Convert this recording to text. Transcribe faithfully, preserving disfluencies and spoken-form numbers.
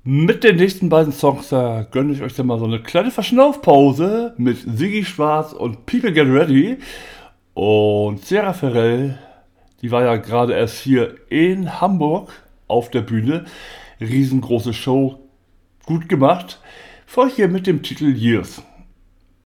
Mit den nächsten beiden Songs da gönne ich euch dann mal so eine kleine Verschnaufpause mit Siggi Schwarz und People Get Ready. Und Sera Ferrell, die war ja gerade erst hier in Hamburg auf der Bühne. Riesengroße Show, gut gemacht. Für euch hier mit dem Titel Years.